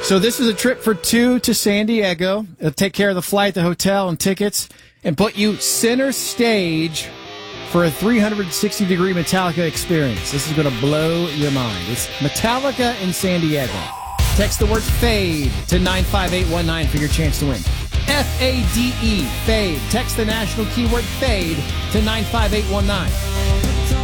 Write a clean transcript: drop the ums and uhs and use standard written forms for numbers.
So this is a trip for two to San Diego. It'll take care of the flight, the hotel, and tickets, and put you center stage for a 360-degree Metallica experience. This is going to blow your mind. It's Metallica in San Diego. Text the word FADE to 95819 for your chance to win. FADE, FADE. Text the national keyword FADE to 95819.